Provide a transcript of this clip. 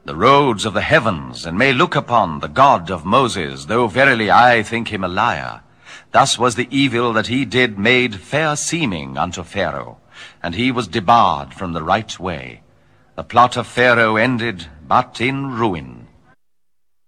the roads of the heavens, and may look upon the God of Moses, though verily I think him a liar. Thus was the evil that he did made fair seeming unto Pharaoh, and he was debarred from the right way. The plot of Pharaoh ended but in ruin.